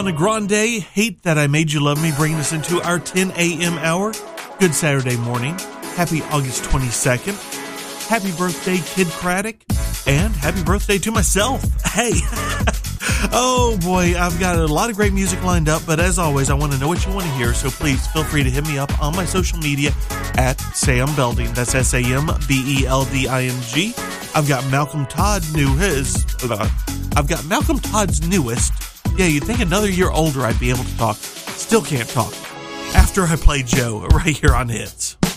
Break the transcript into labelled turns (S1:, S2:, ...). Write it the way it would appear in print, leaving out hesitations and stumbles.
S1: Ariana Grande, Hate That I Made You Love Me, bringing us into our 10 a.m. hour. Good Saturday morning. Happy August 22nd. Happy birthday, Kid Craddock. And happy birthday to myself. Hey. Oh boy, I've got a lot of great music lined up, but as always, I want to know what you want to hear, so please feel free to hit me up on my social media at Sam Belding. That's SAMBELDING. I've got Malcolm Todd's newest. Yeah, you'd think another year older I'd be able to talk. Still can't talk. After I play Joe, right here on Hits.